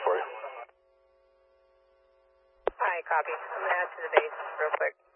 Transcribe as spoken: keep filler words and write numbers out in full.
for you. Alright, copy. I'm going to add to the base real quick.